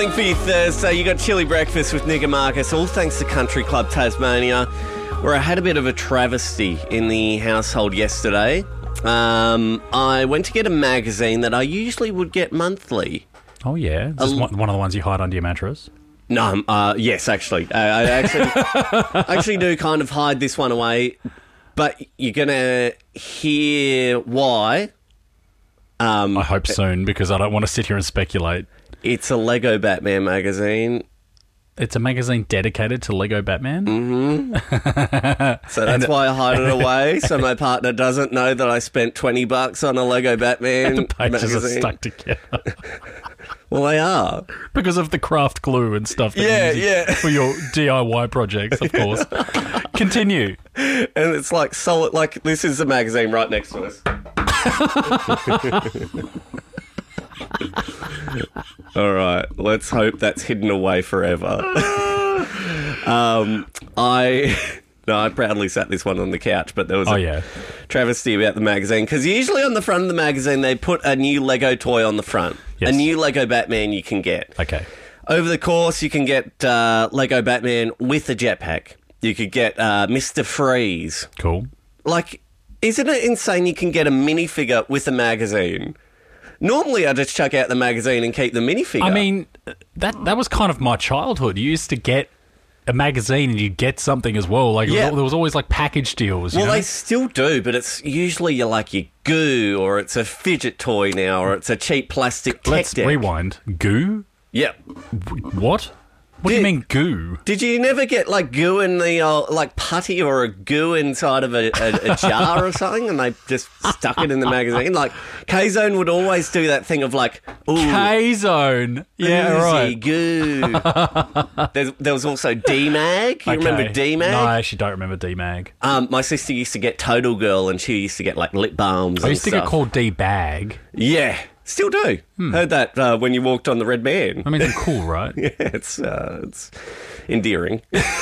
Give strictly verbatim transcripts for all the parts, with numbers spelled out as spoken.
morning for you Thursday. You got Chili Breakfast with Nick and Marcus, all thanks to Country Club Tasmania, where I had a bit of a travesty in the household yesterday. Um, I went to get a magazine that I usually would get monthly. Oh, yeah? Is this Um, one one of the ones you hide under your mattress? No, um, uh, yes, actually. Uh, I actually, I actually do kind of hide this one away, but you're going to hear why. Um, I hope soon, because I don't want to sit here and speculate. It's a Lego Batman magazine. It's a magazine dedicated to Lego Batman? Mm-hmm. So that's why I hide it away, so my partner doesn't know that I spent twenty bucks on a Lego Batman The pages magazine. are stuck together. Well, they are. Because of the craft glue and stuff that Yeah, you use yeah. for your D I Y projects, of course. Continue. And it's like solid, like this is the magazine right next to us. All right, let's hope that's hidden away forever. um, I no, I proudly sat this one on the couch, but there was Oh, a yeah. travesty about the magazine because usually on the front of the magazine they put a new Lego toy on the front, Yes. a new Lego Batman you can get. Okay. Over the course, you can get uh, Lego Batman with a jetpack. You could get uh, Mister Freeze. Cool. Like, isn't it insane you can get a minifigure with a magazine? Normally, I just chuck out the magazine and keep the minifigure. I mean, that that was kind of my childhood. You used to get a magazine and you'd get something as well. Like, it was Yeah. al- there was always, like, package deals, you well, know? they still do, but it's usually you're like your goo, or it's a fidget toy now, or it's a cheap plastic tech Let's deck. rewind. Goo? Yep. What? What do you Did- mean goo? Did you never get like goo in the uh, like putty or a goo inside of a, a, a jar or something, and they just stuck it in the magazine? Like K-Zone would always do that thing of like, ooh, K-Zone. Yeah, oozy right. goo. There's, there was also D-Mag. You remember Okay. D-Mag? No, I actually don't remember D-Mag. Um, my sister used to get Total Girl, and she used to get like lip balms. I and used to stuff. get called D-Bag. Yeah, still do. Heard that uh, when you walked on the Red Man. I mean, it's cool, right? Yeah, it's uh, it's endearing.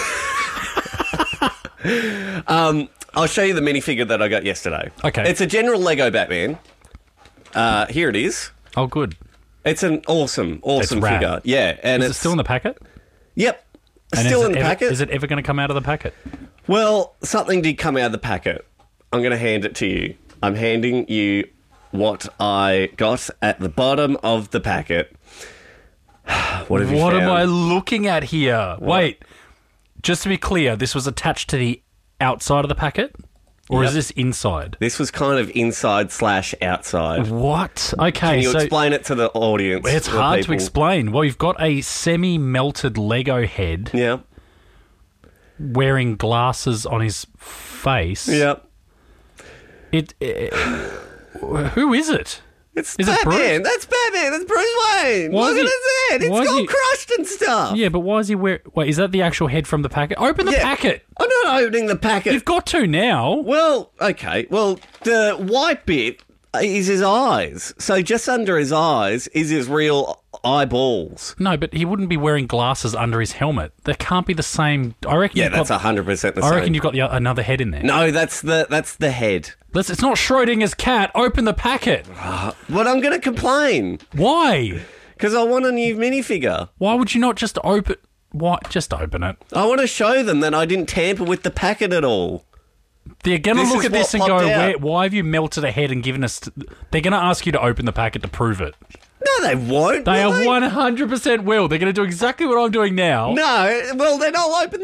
um, I'll show you the minifigure that I got yesterday. Okay. It's a general Lego Batman. Uh, here it is. Oh, good. It's an awesome, awesome rad. figure. Yeah, and Is it's it still in the packet? Yep, And still is in it the ever- packet. Is it ever going to come out of the packet? Well, something did come out of the packet. I'm going to hand it to you. I'm handing you what I got at the bottom of the packet. What have you What found? am I looking at here? Wait, just to be clear, this was attached to the outside of the packet? Or Yep. is this inside? This was kind of inside slash outside. What? Okay, Can you so explain it to the audience? it's the hard to people? explain. Well, you've got a semi-melted Lego head Yeah. wearing glasses on his face. Yeah. It, it- who is it? It's Is it Batman. Bruce? That's Batman. That's Bruce Wayne. Why Look is at he- his head. It's why is all he- crushed and stuff. Yeah, but why is he wearing... Wait, is that the actual head from the packet? Open the Yeah. packet! I'm not opening the packet. You've got to now. Well, okay. Well, the white bit is his eyes. So just under his eyes is his real eyeballs. No, but he wouldn't be wearing glasses under his helmet. That can't be the same. I reckon. Yeah, you've that's got, one hundred percent the I same. reckon you've got the, another head in there. No, that's the that's the head. Let's, it's not Schrodinger's cat. Open the packet. But I'm going to complain Why? because I want a new minifigure. Why would you not just open? Why? Just open it. I want to show them that I didn't tamper with the packet at all. They're going to This look is at this what and go, popped out. Where, why have you melted a head and given us... T-? They're going to ask you to open the packet to prove it. No, they won't. They will are one hundred percent will. They're going to do exactly what I'm doing now. No, well, then I'll open